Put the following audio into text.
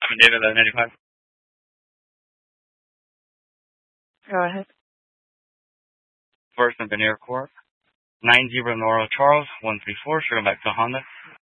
David 1195. Go ahead. First and Veneer Corp. 90 Nora Charles 134. Should go back to Honda.